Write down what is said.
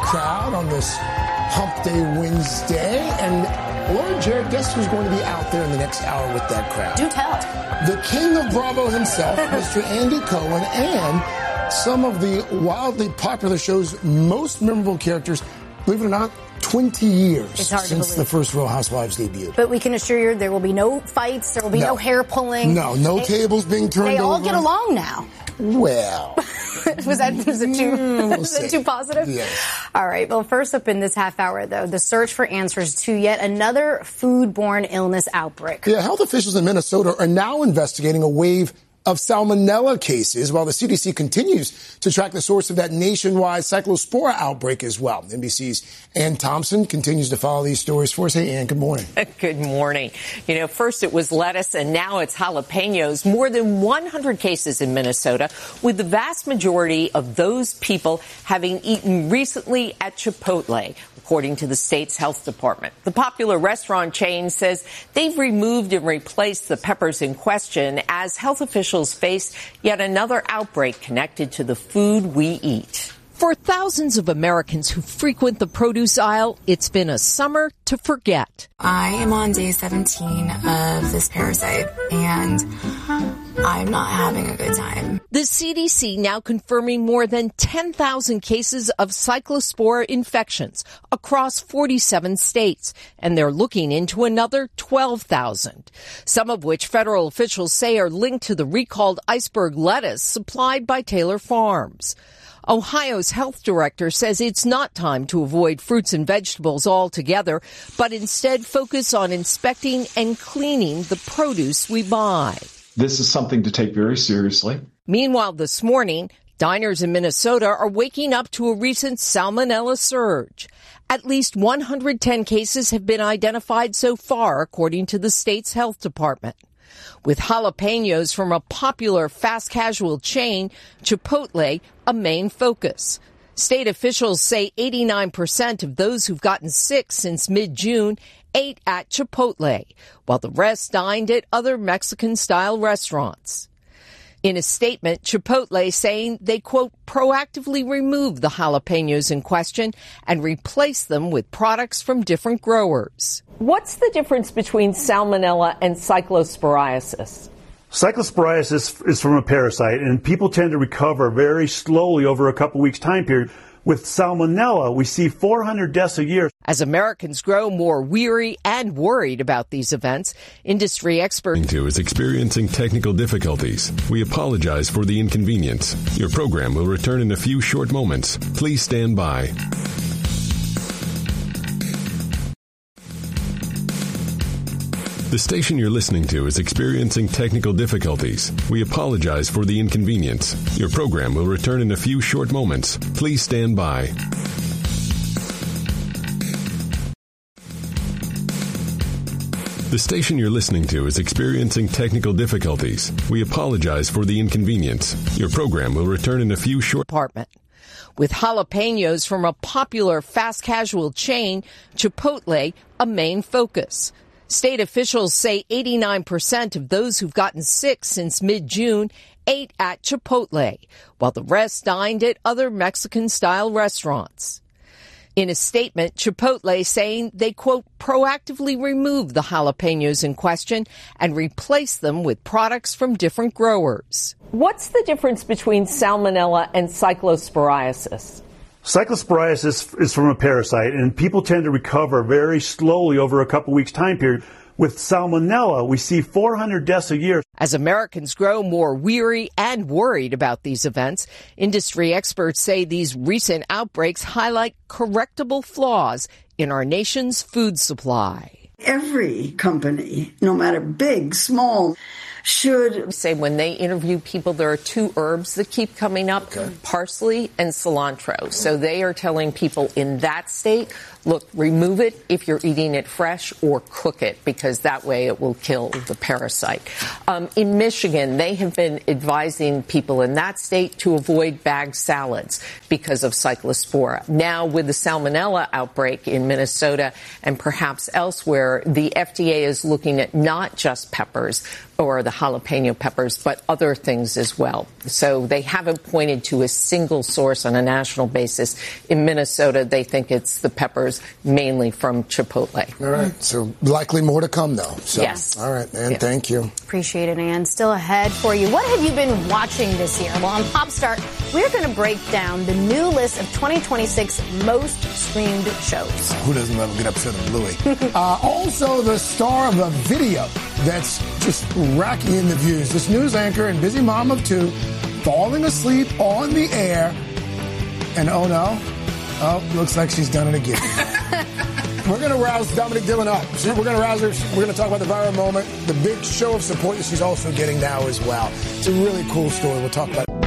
crowd on this Hump Day Wednesday. And Laura Jarrett, guess who's going to be out there in the next hour with that crowd? Do tell. The king of Bravo himself, Mr. Andy Cohen, and some of the wildly popular show's most memorable characters, believe it or not, 20 years since the first Real Housewives debut. But we can assure you there will be no fights, there will be no hair pulling. No tables being turned over. They all get along now. Well. was it too positive? Yes. All right. Well, first up in this half hour, though, the search for answers to yet another foodborne illness outbreak. Yeah, health officials in Minnesota are now investigating a wave of salmonella cases, while the CDC continues to track the source of that nationwide cyclospora outbreak as well. NBC's Ann Thompson continues to follow these stories for us. Hey, Ann, good morning. Good morning. First it was lettuce and now it's jalapenos. More than 100 cases in Minnesota, with the vast majority of those people having eaten recently at Chipotle, according to the state's health department. The popular restaurant chain says they've removed and replaced the peppers in question as health officials face yet another outbreak connected to the food we eat. For thousands of Americans who frequent the produce aisle, it's been a summer to forget. I am on day 17 of this parasite, and I'm not having a good time. The CDC now confirming more than 10,000 cases of cyclospora infections across 47 states, and they're looking into another 12,000, some of which federal officials say are linked to the recalled iceberg lettuce supplied by Taylor Farms. Ohio's health director says it's not time to avoid fruits and vegetables altogether, but instead focus on inspecting and cleaning the produce we buy. This is something to take very seriously. Meanwhile, this morning, diners in Minnesota are waking up to a recent salmonella surge. At least 110 cases have been identified so far, according to the state's health department. With jalapenos from a popular fast casual chain, Chipotle, a main focus. State officials say 89% of those who've gotten sick since mid-June ate at Chipotle, while the rest dined at other Mexican-style restaurants. In a statement, Chipotle saying they, quote, proactively removed the jalapenos in question and replaced them with products from different growers. What's the difference between salmonella and cyclosporiasis? Cyclosporiasis is from a parasite, and people tend to recover very slowly over a couple weeks' time period. With salmonella, we see 400 deaths a year. As Americans grow more weary and worried about these events, industry experts is experiencing technical difficulties. We apologize for the inconvenience. Your program will return in a few short moments. Please stand by. The station you're listening to is experiencing technical difficulties. We apologize for the inconvenience. Your program will return in a few short moments. Please stand by. The station you're listening to is experiencing technical difficulties. We apologize for the inconvenience. Your program will return in a few short apartment. With jalapenos from a popular fast casual chain, Chipotle, a main focus. State officials say 89% of those who've gotten sick since mid-June ate at Chipotle, while the rest dined at other Mexican-style restaurants. In a statement, Chipotle saying they, quote, proactively removed the jalapenos in question and replaced them with products from different growers. What's the difference between salmonella and cyclosporiasis? Cyclosporiasis is from a parasite, and people tend to recover very slowly over a couple weeks' time period. With salmonella, we see 400 deaths a year. As Americans grow more weary and worried about these events, industry experts say these recent outbreaks highlight correctable flaws in our nation's food supply. Every company, no matter big, small, should say when they interview people, there are two herbs that keep coming up, parsley and cilantro. So they are telling people in that state, look, remove it if you're eating it fresh or cook it, because that way it will kill the parasite. In Michigan, they have been advising people in that state to avoid bagged salads because of cyclospora. Now, with the salmonella outbreak in Minnesota and perhaps elsewhere, the FDA is looking at not just peppers or the the jalapeno peppers, but other things as well. So they haven't pointed to a single source on a national basis. In Minnesota, they think it's the peppers mainly from Chipotle. All right. So likely more to come, though. So, yes. All right, Ann. Thank you. Appreciate it, Ann. Still ahead for you. What have you been watching this year? Well, on Pop Start, we're going to break down the new list of 2026 most streamed shows. Who doesn't love a good episode of Bluey? Also, the star of a video that's just racking in the views. This news anchor and busy mom of two falling asleep on the air. And oh no, looks like she's done it again. We're going to rouse Dominic Dillon up. We're going to rouse her. We're going to talk about the viral moment, the big show of support that she's also getting now as well. It's a really cool story. We'll talk about it.